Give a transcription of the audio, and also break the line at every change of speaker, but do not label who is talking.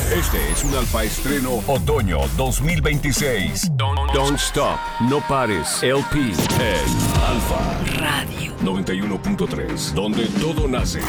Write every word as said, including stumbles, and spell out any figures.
Este es un Alfa Estreno
Otoño dos mil veintiséis.
Don't, don't Stop, No Pares, L P en Alfa Radio noventa y uno punto tres, donde todo nace.